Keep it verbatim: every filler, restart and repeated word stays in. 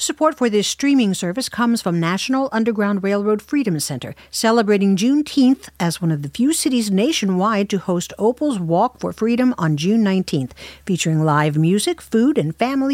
Support for this streaming service comes from National Underground Railroad Freedom Center, celebrating Juneteenth as one of the few cities nationwide to host Opal's Walk for Freedom on June nineteenth, featuring live music, food, and family